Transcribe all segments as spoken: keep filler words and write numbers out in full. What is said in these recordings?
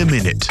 a minute。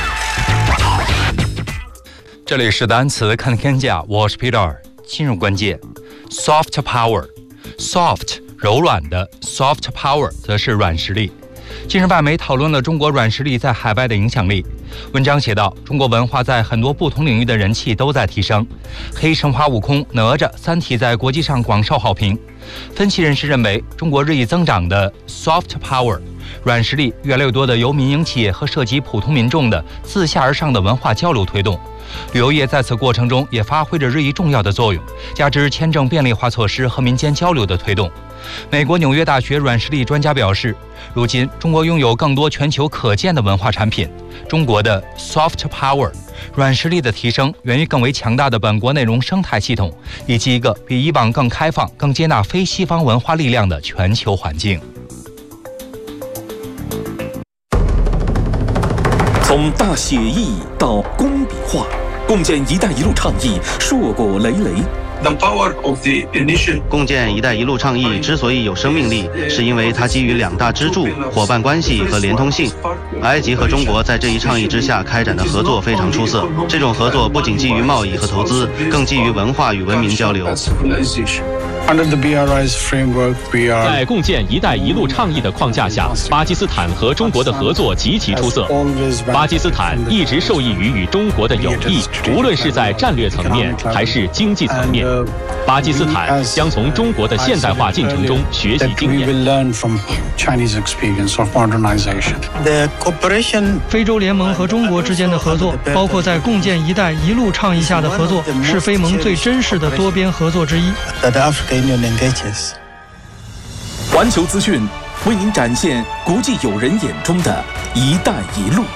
这里是单词看天价，我是 Peter。进入关键 ，soft power，soft 柔软的 ，soft power 则是软实力。近日，外媒讨论了中国软实力在海外的影响力。文章写道，中国文化在很多不同领域的人气都在提升。黑神话、悟空、哪吒、三体在国际上广受好评。分析人士认为，中国日益增长的 soft power 软实力，越来越多的由民营企业和涉及普通民众的自下而上的文化交流推动。旅游业在此过程中也发挥着日益重要的作用，加之签证便利化措施和民间交流的推动。美国纽约大学软实力专家表示，如今中国拥有更多全球可见的文化产品。中国的 soft power 软实力的提升，源于更为强大的本国内容生态系统，以及一个比以往更开放、更接纳非西方文化力量的全球环境。 从大写意到工笔画，共建“一带一路”倡议硕果累累。 The power of the initiative. 共建“一带一路”倡议之所以有生命力，是因为它基于两大支柱：伙伴关系和连通性。埃及和中国在这一倡议之下开展的合作非常出色。这种合作不仅基于贸易和投资，更基于文化与文明交流。 Under the B R I's framework, we are 在共建“一带一路”倡议的框架下，巴基斯坦和中国的合作极其出色。巴基斯坦一直受益于与中国的友谊，无论是在战略层面还是经济层面。巴基斯坦将从中国的现代化进程中学习经验。 非洲联盟和中国之间的合作，包括在共建“一带一路”倡议下的合作，是非盟最真实的多边合作之一。 环球资讯为您展现国际友人眼中的一带一路。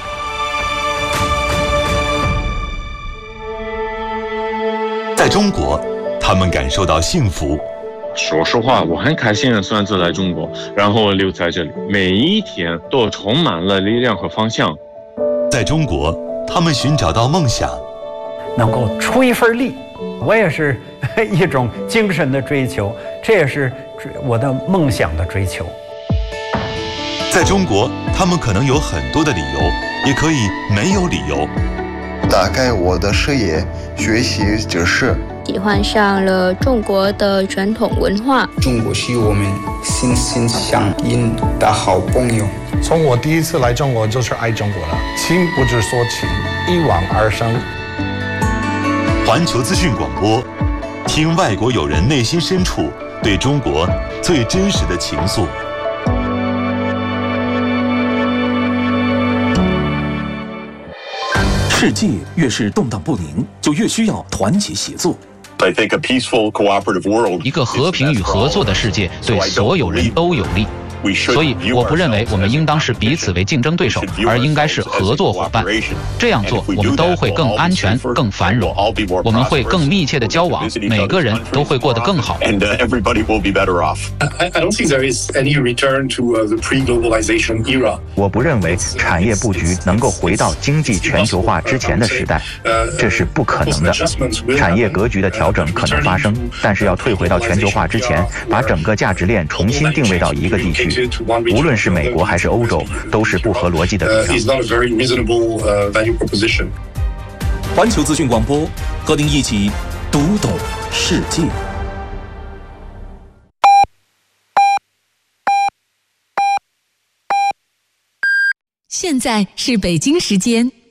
在中国，他们感受到幸福。 说实话，我很开心的选择来中国，然后留在这里，每一天都充满了力量和方向。 在中国，他们寻找到梦想， 能够出一份力，我也是一种精神的追求，这也是我的梦想的追求。 在中国，他们可能有很多的理由，也可以没有理由。 打开我的视野，学习知识， 喜欢上了中国的传统文化。 中国是我们心心相印的好朋友。 从我第一次来中国就是爱中国了，情不知所起，一往而生。 环球资讯广播，听外国友人内心深处对中国最真实的情愫。 世界越是动荡不宁，就越需要团结协作。 一个和平与合作的世界对所有人都有利。所以我不认为我们应当是彼此为竞争对手，而应该是合作伙伴。这样做，我们都会更安全、更繁荣，我们会更密切的交往，每个人都会过得更好。 我不认为产业布局能够回到经济全球化之前的时代，这是不可能的。产业格局的调整可能发生，但是要退回到全球化之前，把整个价值链重新定位到一个地区。无论是美国还是欧洲，都是不合逻辑的主张。 环球资讯广播，和您一起读懂世界。 现在是北京时间